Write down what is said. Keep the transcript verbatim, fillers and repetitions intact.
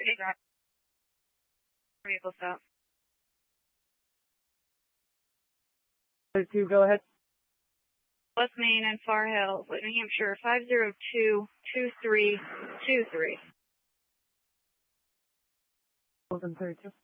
Vehicle stop. Two, go ahead. West Main and Far Hill, New Hampshire, five zero two two three two three. Open thirty-two.